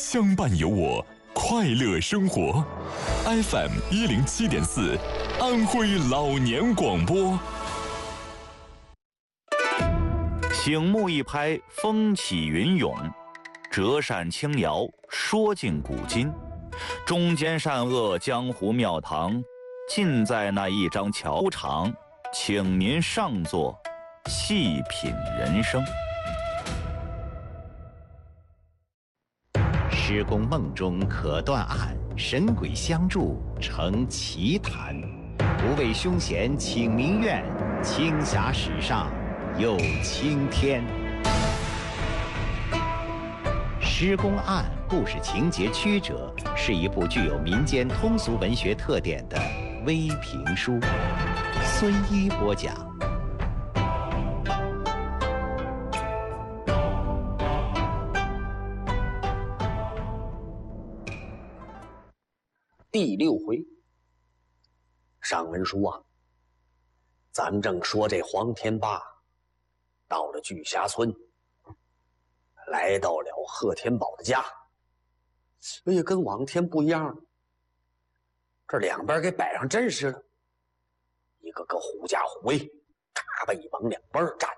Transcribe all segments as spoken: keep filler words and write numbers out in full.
相伴有我，快乐生活。F M 一零七点四，安徽老年广播。 醒目一拍，风起云涌；折扇轻摇，说尽古今。中间善恶，江湖庙堂，尽在那一张桥场。请您上座，细品人生。 施公梦中可断案，神鬼相助成奇谈。不畏凶险请民怨，青霞史上有青天。施公案故事情节曲折，是一部具有民间通俗文学特点的微评书。孙一播讲。 第六回，上文书啊，咱们正说这黄天霸到了巨峡村，来到了贺天宝的家。哎呀，跟往天不一样了，这两边给摆上阵势了，一个个狐假虎威，扎背往两边站。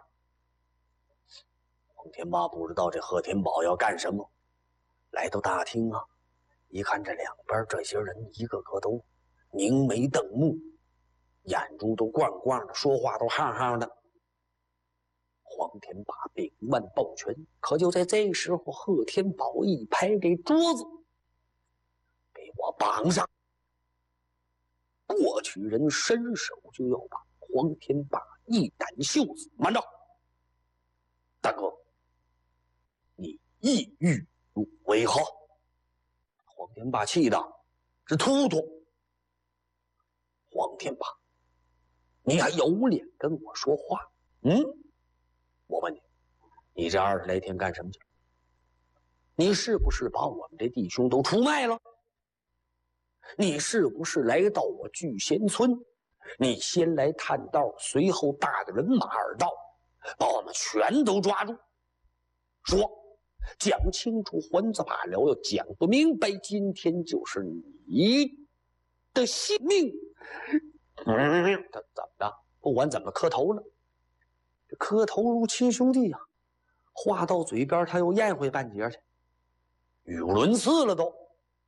黄天霸不知道这贺天宝要干什么，来到大厅啊，一看这两边这些人一个个都凝眉瞪目，眼珠都光光的，说话都憨憨的。黄天霸屏腕抱拳，可就在这时候，贺天宝一拍这桌子，给我绑上！过去人伸手就要把黄天霸一掸袖子，慢着，大哥，你意欲为何？黄天霸气的是突突。黄天霸，你还有脸跟我说话？嗯，我问你，你这二十来天干什么去？你是不是把我们这弟兄都出卖了？你是不是来到我聚贤村？你先来探道，随后大的人马而到，把我们全都抓住，说讲清楚，还则罢了，要讲不明白，今天就是你的性命。嗯，他怎么着？不管怎么磕头了，这磕头如亲兄弟呀、啊，话到嘴边他又咽回半截去，语无伦次了都。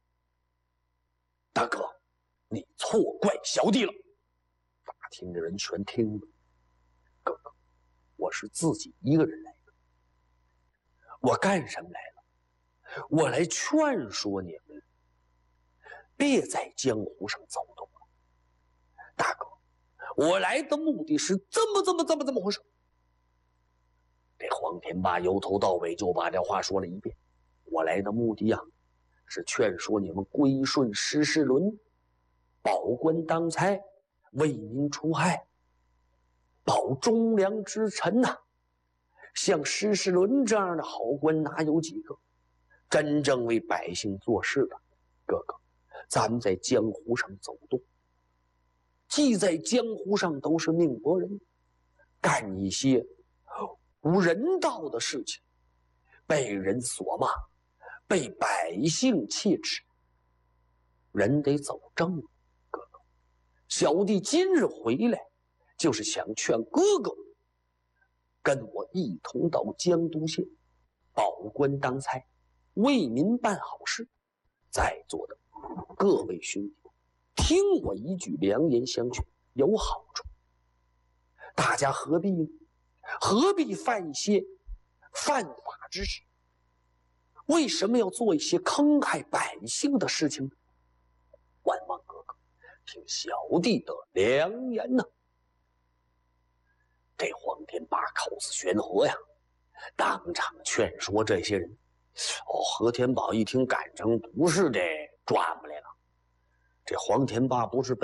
大哥，你错怪小弟了。大厅的人全听了。哥哥，我是自己一个人来的。我干什么来了？我来劝说你们，别在江湖上走动了。大哥，我来的目的是这么这么这么这么回事。这黄天霸由头到尾就把这话说了一遍。我来的目的呀、啊，是劝说你们归顺施世伦，保官当差，为民除害，保忠良之臣呐、啊。像施世伦这样的好官哪有几个？真正为百姓做事的，哥哥，咱们在江湖上走动，既在江湖上都是命薄人，干一些无人道的事情，被人所骂，被百姓切齿，人得走正路。哥哥，小弟今日回来，就是想劝哥哥跟我一同到江都县，保官当差，为民办好事。在座的各位兄弟，听我一句良言相劝，有好处。大家何必呢？何必犯一些犯法之事？为什么要做一些坑害百姓的事情呢？万望哥哥听小弟的良言呢。这黄天霸口似悬河呀，当场劝说这些人。哦，何天宝一听，感情不是这抓过来了。这黄天霸不是被